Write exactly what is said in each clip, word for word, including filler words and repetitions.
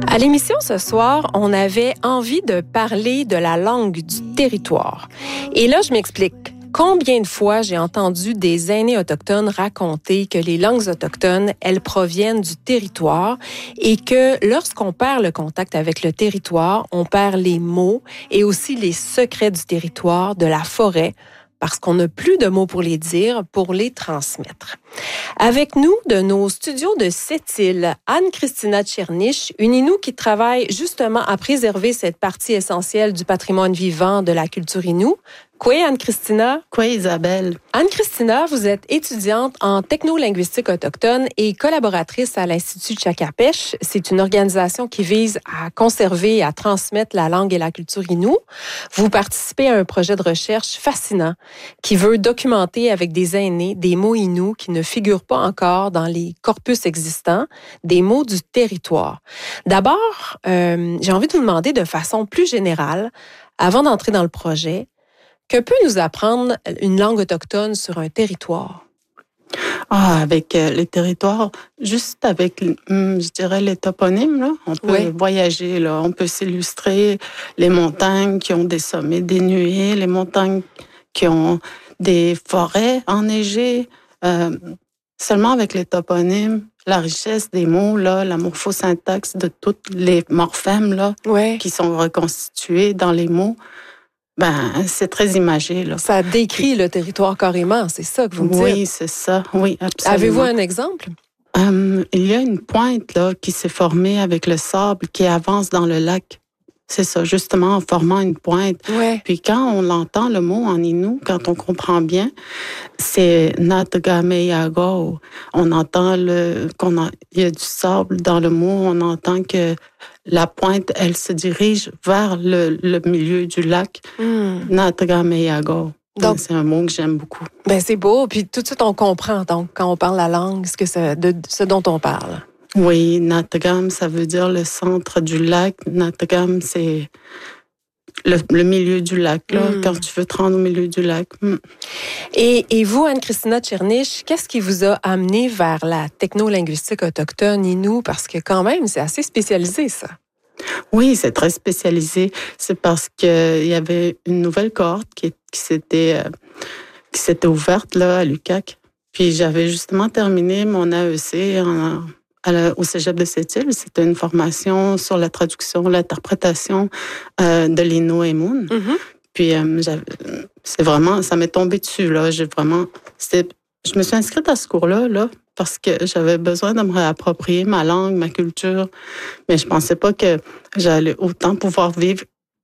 À l'émission ce soir, on avait envie de parler de la langue du territoire. Et là, je m'explique. Combien de fois j'ai entendu des aînés autochtones raconter que les langues autochtones, elles proviennent du territoire et que lorsqu'on perd le contact avec le territoire, on perd les mots et aussi les secrets du territoire, de la forêt, parce qu'on n'a plus de mots pour les dire, pour les transmettre. Avec nous, de nos studios de Sept-Îles, Anne-Christina Tchernich, une Innu qui travaille justement à préserver cette partie essentielle du patrimoine vivant de la culture Innu. Quoi, Anne-Christina? Quoi, Isabelle? Anne-Christina, vous êtes étudiante en technolinguistique autochtone et collaboratrice à l'Institut Tchakapèche. C'est une organisation qui vise à conserver et à transmettre la langue et la culture Innu. Vous participez à un projet de recherche fascinant qui veut documenter avec des aînés des mots Innu qui ne figurent pas encore dans les corpus existants, des mots du territoire. D'abord, euh, j'ai envie de vous demander de façon plus générale, avant d'entrer dans le projet, que peut nous apprendre une langue autochtone sur un territoire? Ah, avec euh, les territoires, juste avec, hum, je dirais, les toponymes, là, on peut Oui. voyager, là, on peut s'illustrer les montagnes qui ont des sommets dénués, les montagnes qui ont des forêts enneigées. Euh, seulement avec les toponymes, la richesse des mots, là, la morphosyntaxe de toutes les morphèmes là, Oui. qui sont reconstitués dans les mots, ben, c'est très imagé, là. Ça décrit le territoire carrément, c'est ça que vous me dites? Oui, c'est ça. Oui, absolument. Avez-vous un exemple? Um, il y a une pointe là qui s'est formée avec le sable qui avance dans le lac. C'est ça, justement, en formant une pointe. Ouais. Puis quand on l'entend, le mot en Innu, quand on comprend bien, c'est Natgameyago. On entend le, qu'on a, il y a du sable dans le mot, on entend que la pointe, elle se dirige vers le, le milieu du lac. Mm. Natgameyago. Donc, c'est un mot que j'aime beaucoup. Ben c'est beau, puis tout de suite on comprend donc quand on parle la langue, ce que ça, de ce dont on parle. Oui, Natgam, ça veut dire le centre du lac. Natgam, c'est le, le milieu du lac, là, mm. quand tu veux te rendre au milieu du lac. Mm. Et, et vous, Anne-Christina Tchernich, qu'est-ce qui vous a amené vers la technolinguistique autochtone Innu? Parce que quand même, c'est assez spécialisé, ça. Oui, c'est très spécialisé. C'est parce qu'il y avait une nouvelle cohorte qui, qui s'était euh, qui s'était ouverte là, à l'U Q A C. Puis j'avais justement terminé mon A E C en, à la, au Cégep de Sept-Îles. C'était une formation sur la traduction, l'interprétation euh, de l'Innu Aimun. Mm-hmm. Puis euh, c'est vraiment, ça m'est tombé dessus là. J'ai vraiment, c'était, je me suis inscrite à ce cours-là là. Parce que j'avais besoin de me réapproprier ma langue, ma culture. Mais je pensais pas que j'allais autant pouvoir vivre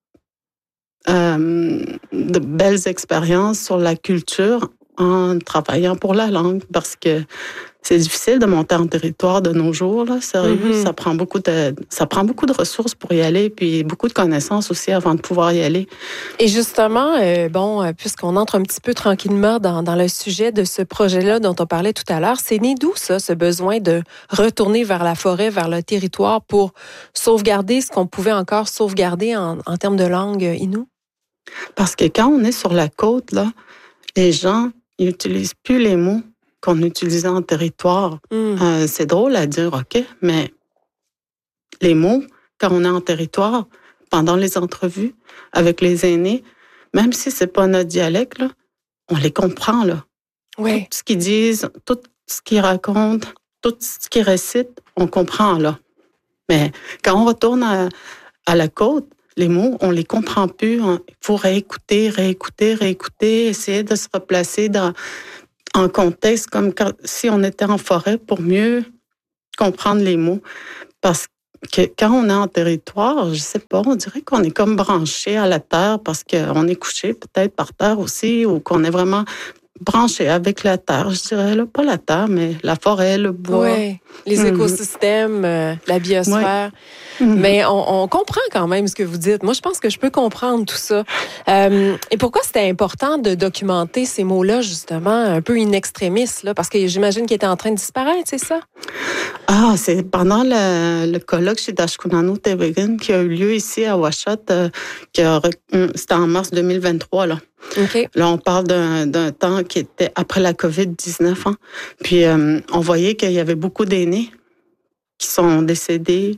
euh, de belles expériences sur la culture en travaillant pour la langue. Parce que c'est difficile de monter en territoire de nos jours, là, sérieux. Mm-hmm. Ça prend beaucoup de, ça prend beaucoup de ressources pour y aller, puis beaucoup de connaissances aussi avant de pouvoir y aller. Et justement, euh, bon, puisqu'on entre un petit peu tranquillement dans, dans le sujet de ce projet-là dont on parlait tout à l'heure, c'est né d'où ça, ce besoin de retourner vers la forêt, vers le territoire pour sauvegarder ce qu'on pouvait encore sauvegarder en, en termes de langue Innu? Parce que quand on est sur la côte, là, les gens ils n'utilisent plus les mots qu'on utilisait en territoire. Mm. Euh, c'est drôle à dire, OK, mais les mots, quand on est en territoire, pendant les entrevues avec les aînés, même si c'est pas notre dialecte, là, on les comprend, là. Oui. Tout ce qu'ils disent, tout ce qu'ils racontent, tout ce qu'ils récitent, on comprend, là. Mais quand on retourne à, à la côte, les mots, on les comprend plus. Il faut réécouter, réécouter, réécouter, essayer de se replacer dans... en contexte, comme quand, si on était en forêt, pour mieux comprendre les mots. Parce que quand on est en territoire, je sais pas, on dirait qu'on est comme branché à la terre parce qu'on est couché peut-être par terre aussi, ou qu'on est vraiment branché avec la terre, je dirais, là, pas la terre, mais la forêt, le bois. Oui, les mm-hmm. écosystèmes, euh, la biosphère. Ouais. Mm-hmm. Mais on, on comprend quand même ce que vous dites. Moi, je pense que je peux comprendre tout ça. Euh, et pourquoi c'était important de documenter ces mots-là, justement, un peu in extremis, là? Parce que j'imagine qu'ils étaient en train de disparaître, c'est ça? Ah, c'est pendant le, le colloque chez Dashkunanu Tewegan qui a eu lieu ici à Ouachot, euh, qui a, c'était en mars deux mille vingt-trois, là. Okay. Là, on parle d'un, d'un temps qui était après la covid dix-neuf. Hein. Puis, euh, on voyait qu'il y avait beaucoup d'aînés qui sont décédés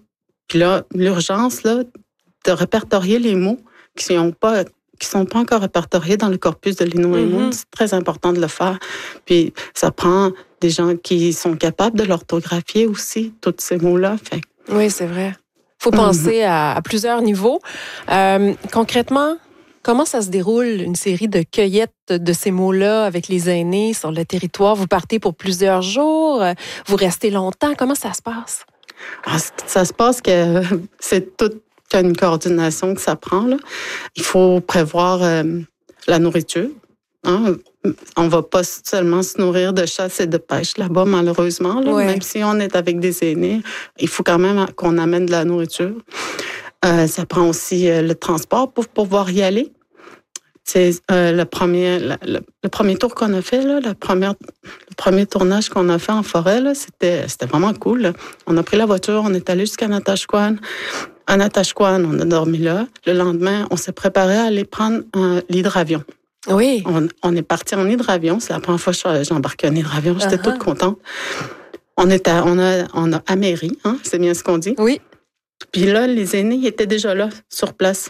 Puis là, l'urgence, là, de répertorier les mots qui sont pas qui sont pas encore répertoriés dans le corpus de l'Inuit, mm-hmm. c'est très important de le faire. Puis ça prend des gens qui sont capables de l'orthographier aussi, tous ces mots-là. Fait. Oui, c'est vrai. Il faut mm-hmm. penser à, à plusieurs niveaux. Euh, concrètement, comment ça se déroule, une série de cueillettes de ces mots-là avec les aînés sur le territoire? Vous partez pour plusieurs jours? Vous restez longtemps? Comment ça se passe? Ah, ça se passe que c'est toute une coordination que ça prend. Là. Il faut prévoir euh, la nourriture. Hein? On ne va pas seulement se nourrir de chasse et de pêche là-bas, malheureusement. Là. Ouais. Même si on est avec des aînés, il faut quand même qu'on amène de la nourriture. Euh, ça prend aussi euh, le transport pour pouvoir y aller. C'est euh, le premier le, le, le premier tour qu'on a fait là, la première le premier tournage qu'on a fait en forêt là, c'était c'était vraiment cool. Là. On a pris la voiture, on est allé jusqu'à Natashquan. À Natashquan, on a dormi là. Le lendemain, on s'est préparé à aller prendre un l'hydravion. Oui. On, on est parti en hydravion. C'est la première fois que j'embarquais en hydravion. J'étais uh-huh. toute contente. On est à, on a on a Améry, hein, c'est bien ce qu'on dit. Oui. Puis là, les aînés ils étaient déjà là sur place.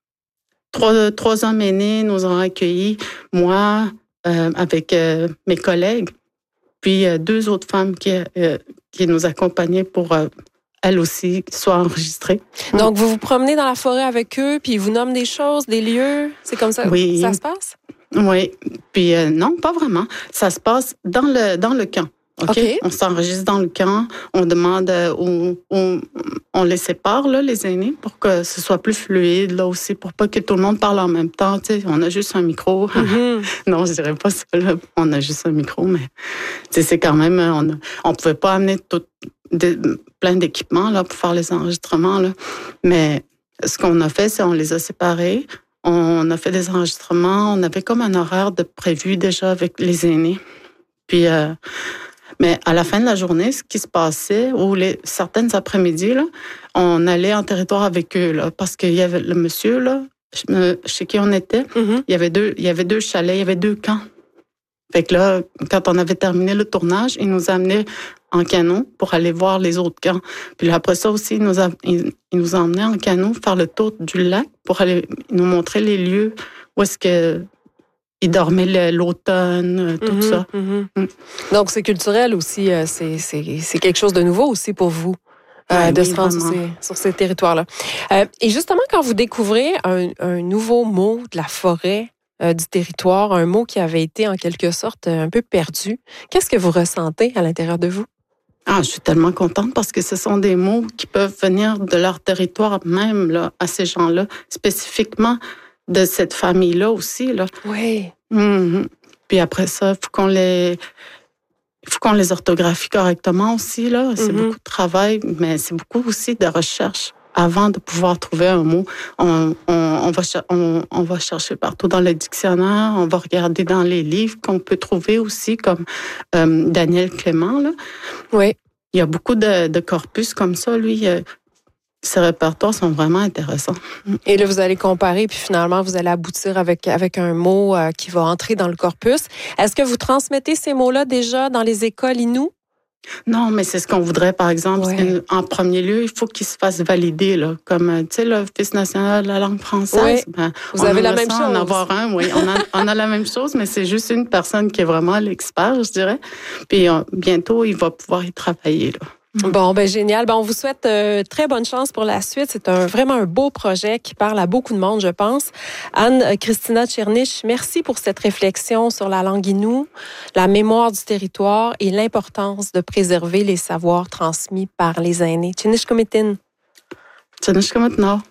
Trois, trois hommes aînés nous ont accueillis, moi, euh, avec euh, mes collègues, puis euh, deux autres femmes qui, euh, qui nous accompagnaient pour, euh, elles aussi, soient enregistrées. Donc, vous vous promenez dans la forêt avec eux, puis ils vous nomment des choses, des lieux? C'est comme ça oui. ça se passe? Oui. Puis euh, non, pas vraiment. Ça se passe dans le, dans le camp. Okay? OK. On s'enregistre dans le camp. On demande, euh, on, on, on les sépare, là, les aînés, pour que ce soit plus fluide, là aussi, pour pas que tout le monde parle en même temps. Tu sais, on a juste un micro. Mm-hmm. Non, je dirais pas ça, là. On a juste un micro, mais c'est quand même, on a, on pouvait pas amener tout, de, plein d'équipements, là, pour faire les enregistrements, là. Mais ce qu'on a fait, c'est on les a séparés. On a fait des enregistrements. On avait comme un horaire de prévu déjà avec les aînés. Puis, euh, mais à la fin de la journée, ce qui se passait, ou les certaines après-midi, là, on allait en territoire avec eux, là, parce qu'il y avait le monsieur là, chez qui on était, mm-hmm. il y avait deux, il y avait deux chalets, il y avait deux camps. Fait que là, quand on avait terminé le tournage, il nous a amenés en canot pour aller voir les autres camps. Puis là, après ça aussi, il nous a, il, il nous a emmenés en canot faire le tour du lac pour aller nous montrer les lieux où est-ce que ils dormaient l'automne, tout mm-hmm, ça. Mm-hmm. Mm. Donc, c'est culturel aussi. C'est, c'est, c'est quelque chose de nouveau aussi pour vous, euh, ouais, de oui, se rendre sur ces, sur ces territoires-là. Euh, et justement, quand vous découvrez un, un nouveau mot de la forêt, euh, du territoire, un mot qui avait été en quelque sorte un peu perdu, qu'est-ce que vous ressentez à l'intérieur de vous? Ah, je suis tellement contente parce que ce sont des mots qui peuvent venir de leur territoire même, là, à ces gens-là, spécifiquement de cette famille-là aussi, là. Oui. Mm-hmm. Puis après ça, il faut qu'on les... Il faut qu'on les orthographie correctement aussi, là. C'est mm-hmm. beaucoup de travail, mais c'est beaucoup aussi de recherche avant de pouvoir trouver un mot. On, on, on, va, on, on va chercher partout dans le dictionnaire, on va regarder dans les livres qu'on peut trouver aussi, comme euh, Daniel Clément, là. Oui. Il y a beaucoup de, de corpus comme ça, lui. Euh, Ces répertoires sont vraiment intéressants. Et là, vous allez comparer, puis finalement, vous allez aboutir avec, avec un mot euh, qui va entrer dans le corpus. Est-ce que vous transmettez ces mots-là déjà dans les écoles Innu? Non, mais c'est ce qu'on voudrait, par exemple. Ouais. En premier lieu, il faut qu'il se fasse valider, là, comme, tu sais, l'Office national de la langue française. Oui. Ben, vous avez la même chose. En avoir un, oui. On a, on a la même chose, mais c'est juste une personne qui est vraiment l'expert, je dirais. Puis euh, bientôt, il va pouvoir y travailler, là. Bon, ben génial. Ben, on vous souhaite euh, très bonne chance pour la suite. C'est un, vraiment un beau projet qui parle à beaucoup de monde, je pense. Anne-Christina Tchernich, merci pour cette réflexion sur la langue Innu, la mémoire du territoire et l'importance de préserver les savoirs transmis par les aînés. Tchernich Komitin. Tchernich Komitin.